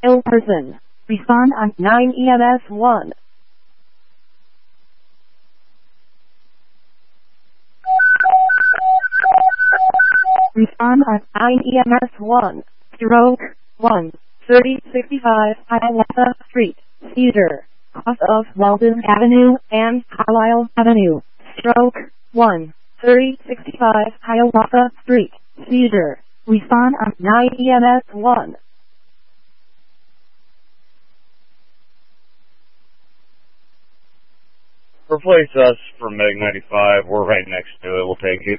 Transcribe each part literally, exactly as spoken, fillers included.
Ill person. Respond on nine E M S one. Respond on nine E M S one. Stroke one. thirty sixty-five Hiawatha Street, Cedar, cross of Walden Avenue and Carlisle Avenue. Stroke one. thirty sixty-five Hiawatha Street, Cedar. Respond on nine E M S one. Replace us for Meg ninety-five. We're right next to it. We'll take it.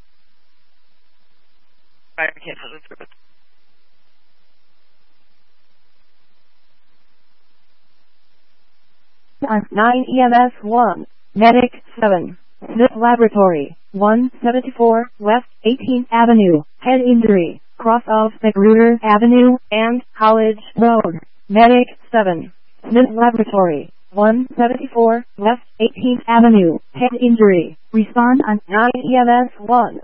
I can't tell the truth. On nine E M S one. Medic seven. Smith Laboratory, one seventy-four West eighteenth Avenue. Head injury, cross of Magruder Avenue and College Road. Medic seven. Smith Laboratory, one seventy-four West eighteenth Avenue. Head injury. Respond on nine E M S one.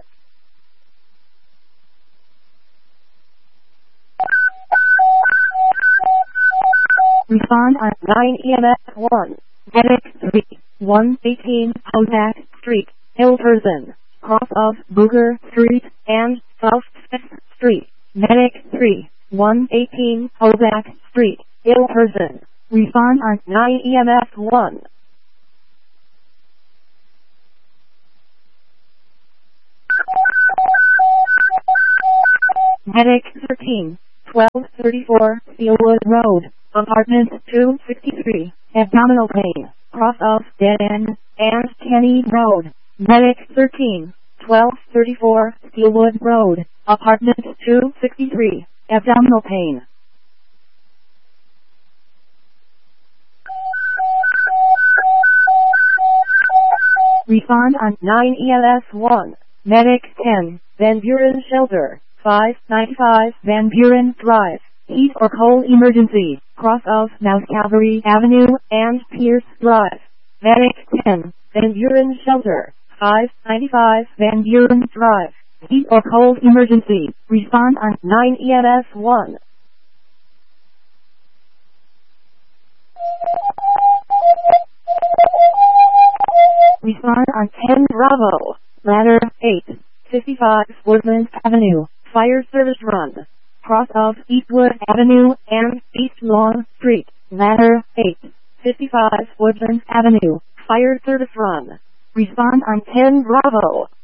Respond on nine E M S one. Medic three. one eighteen Hozak Street, Hilterson, cross of Booger Street and South fifth Street. Medic three. one eighteen Hozak Street, Hilterson. Respond on nine E M S one. Medic thirteen. twelve thirty-four Steelwood Road, apartment two sixty-three, abdominal pain, cross of Dead End and Kenny Road. Medic thirteen. twelve thirty-four Steelwood Road, apartment two sixty-three, abdominal pain. Respond on nine E M S one. Medic ten. Van Buren Shelter, five ninety-five Van Buren Drive, heat or cold emergency, cross of Mouse Calvary Avenue and Pierce Drive. Medic ten. Van Buren Shelter, five ninety-five Van Buren Drive, heat or cold emergency. Respond on nine E M S one. Respond on ten Bravo. Ladder eight. fifty-five Woodland Avenue, fire service run, cross of Eastwood Avenue and East Lawn Street. Ladder eight. fifty-five Woodland Avenue, fire service run. Respond on ten Bravo.